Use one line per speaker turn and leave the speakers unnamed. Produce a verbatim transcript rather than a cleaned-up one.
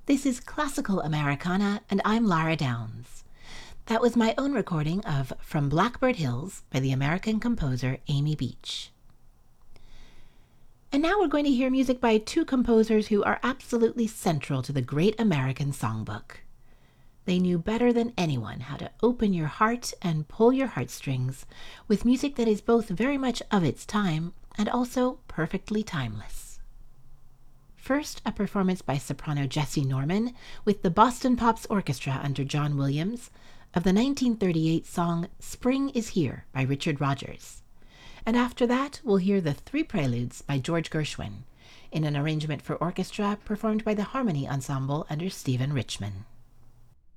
This is Classical Americana, and I'm Lara Downs. That was my own recording of From Blackbird Hills by the American composer Amy Beach. And now we're going to hear music by two composers who are absolutely central to the great American songbook. They knew better than anyone how to open your heart and pull your heartstrings with music that is both very much of its time and also perfectly timeless. First, a performance by soprano Jessie Norman with the Boston Pops Orchestra under John Williams of the nineteen thirty-eight song Spring is Here by Richard Rodgers. And after that, we'll hear the Three Preludes by George Gershwin in an arrangement for orchestra performed by the Harmony Ensemble under Stephen Richman.